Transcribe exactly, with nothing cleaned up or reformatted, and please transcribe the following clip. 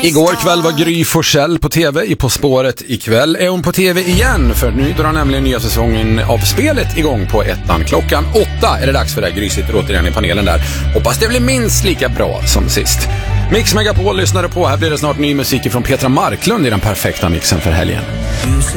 Igår kväll var Gry Forssell på tv i På spåret. Ikväll är hon på tv igen, för nu drar nämligen nya säsongen av Spelet igång på ettan. Klockan åtta är det dags för det. Gry sitter återigen i panelen där. Hoppas det blir minst lika bra som sist. Mix Megapol lyssnade på. Här blir det snart ny musik från Petra Marklund i den perfekta mixen för helgen.